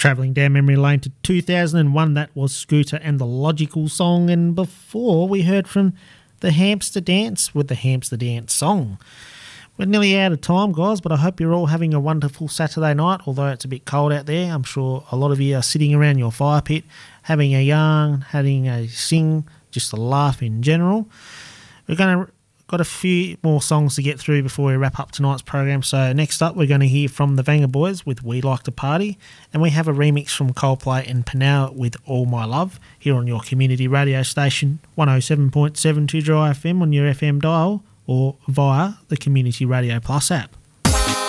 Travelling down memory lane to 2001, that was Scooter and the Logical Song. And before, we heard from the Hamster Dance with the Hamster Dance song. We're nearly out of time, guys, but I hope you're all having a wonderful Saturday night, although it's a bit cold out there. I'm sure a lot of you are sitting around your fire pit, having a yarn, having a sing, just a laugh in general. Got a few more songs to get through before we wrap up tonight's program. So next up, we're going to hear from the Vanga Boys with We Like to Party, and we have a remix from Coldplay and Panow with All My Love here on your community radio station, 107.7 2 Dry FM on your FM dial or via the Community Radio Plus app.